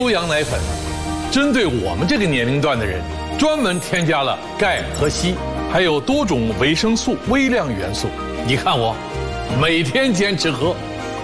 优羊奶粉针对我们这个年龄段的人，专门添加了钙和硒，还有多种维生素、微量元素。你看我，每天坚持喝。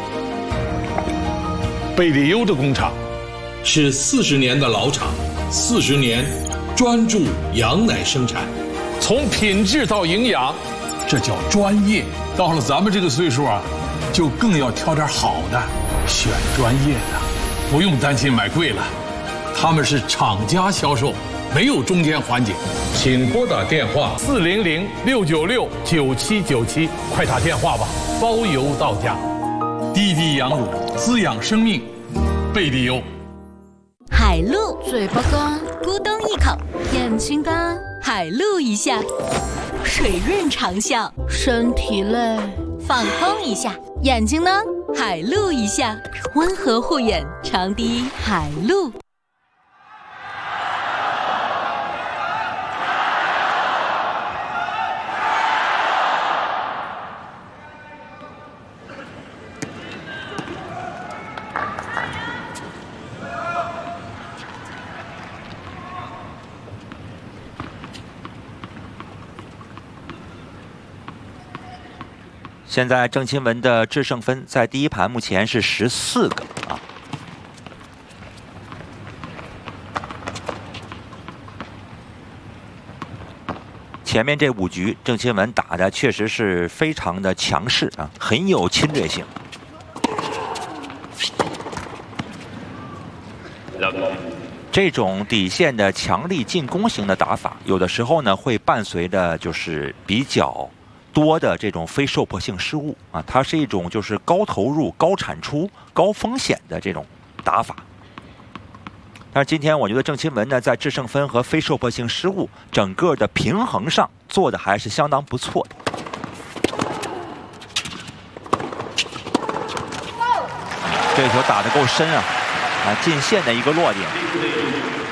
贝利优的工厂是40年的老厂，40年专注羊奶生产，从品质到营养，这叫专业。到了咱们这个岁数啊，就更要挑点好的，选专业的。 不用担心买贵了，他们是厂家销售，没有中间环节。请拨打电话400-696-9797，快打电话吧，包邮到家。滴滴羊乳滋养生命，贝利优。 海陆嘴巴干，咕咚一口；眼睛干，海陆一下；水润长效，身体累，放空一下；眼睛呢？ 海陆一下，温和护眼，长滴海陆。 现在郑钦文的制胜分在第一盘目前是14个啊。前面这5局郑钦文打的确实是非常的强势啊，很有侵略性。这种底线的强力进攻型的打法，有的时候呢会伴随着就是比较 多的这种非受迫性失误啊，它是一种就是高投入、高产出、高风险的这种打法。但是今天我觉得郑钦文呢，在制胜分和非受迫性失误整个的平衡上做的还是相当不错的。这球打得够深啊，进线的一个落点。